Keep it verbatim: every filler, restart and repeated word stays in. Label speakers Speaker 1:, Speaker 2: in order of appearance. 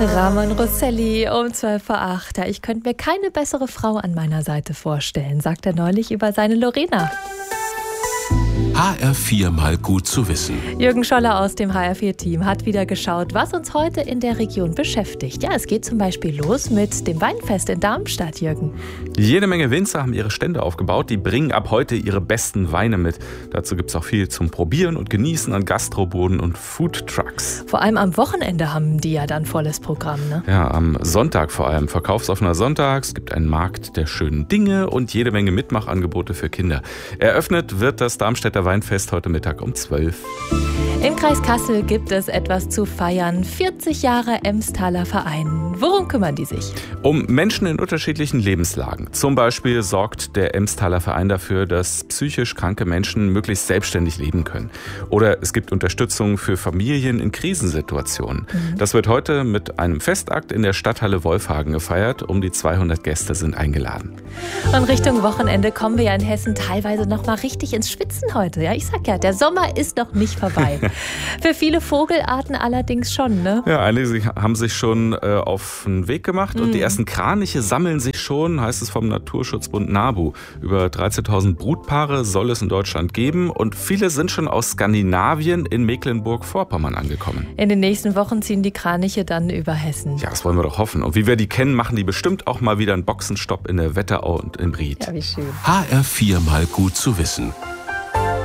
Speaker 1: Ramon Rosselli um zwölf vor acht. Ja, ich könnte mir keine bessere Frau an meiner Seite vorstellen, sagt er neulich über seine Lorena.
Speaker 2: H R vier mal gut zu wissen.
Speaker 1: Jürgen Scholler aus dem H R vier Team hat wieder geschaut, was uns heute in der Region beschäftigt. Ja, es geht zum Beispiel los mit dem Weinfest in Darmstadt, Jürgen.
Speaker 3: Jede Menge Winzer haben ihre Stände aufgebaut. Die bringen ab heute ihre besten Weine mit. Dazu gibt es auch viel zum Probieren und Genießen an Gastroboden und Foodtrucks.
Speaker 1: Vor allem am Wochenende haben die ja dann volles Programm, ne?
Speaker 3: Ja, am Sonntag vor allem. Verkaufsoffener Sonntag. Es gibt einen Markt der schönen Dinge und jede Menge Mitmachangebote für Kinder. Eröffnet wird das Darmstädter Weinfest heute Mittag um zwölf.
Speaker 1: Im Kreis Kassel gibt es etwas zu feiern. vierzig Jahre Emstaler Verein. Worum kümmern die sich?
Speaker 3: Um Menschen in unterschiedlichen Lebenslagen. Zum Beispiel sorgt der Emstaler Verein dafür, dass psychisch kranke Menschen möglichst selbstständig leben können. Oder es gibt Unterstützung für Familien in Krisensituationen. Mhm. Das wird heute mit einem Festakt in der Stadthalle Wolfhagen gefeiert. Um die zweihundert Gäste sind eingeladen.
Speaker 1: Und Richtung Wochenende kommen wir ja in Hessen teilweise noch mal richtig ins Schwitzen heute. Ja, ich sag ja, der Sommer ist noch nicht vorbei. Für viele Vogelarten allerdings schon, ne?
Speaker 3: Ja, einige haben sich schon äh, auf den Weg gemacht mhm. und die ersten Kraniche sammeln sich schon, heißt es vom Naturschutzbund NABU. Über dreizehntausend Brutpaare soll es in Deutschland geben und viele sind schon aus Skandinavien in Mecklenburg-Vorpommern angekommen.
Speaker 1: In den nächsten Wochen ziehen die Kraniche dann über Hessen.
Speaker 3: Ja, das wollen wir doch hoffen. Und wie wir die kennen, machen die bestimmt auch mal wieder einen Boxenstopp in der Wetterau und im Ried.
Speaker 1: Ja, wie schön.
Speaker 2: H R vier mal gut zu wissen.